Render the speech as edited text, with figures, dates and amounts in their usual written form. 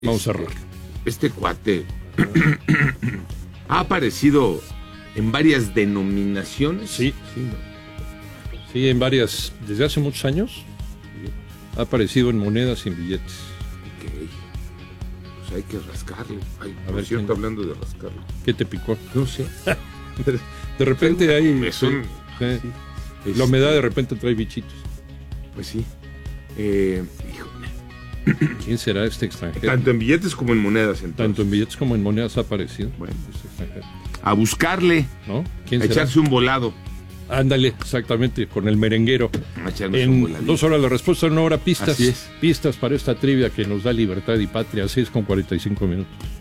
Vamos a cerrar. Este cuate ha aparecido en varias denominaciones. Sí. Sí, en varias, desde hace muchos años, ha aparecido en monedas y en billetes. Ok. Pues hay que rascarle. Ay, A por ver, cierto, ¿quién? hablando de rascarle. ¿Qué te picó? No sé. De repente hay... Es un- sí. La humedad de repente trae bichitos. Pues sí. Híjole. ¿Quién será este extranjero? Tanto en billetes como en monedas, entonces. Tanto en billetes como en monedas ha aparecido. Bueno. Este extranjero, A buscarle. ¿no? ¿Quién A será? echarse un volado. Ándale, exactamente, con el merenguero. A echarnos un En voladito. 2 horas la respuesta, en 1 hora pistas. Así es. Pistas para esta trivia que nos da libertad y patria. 6:45 minutos.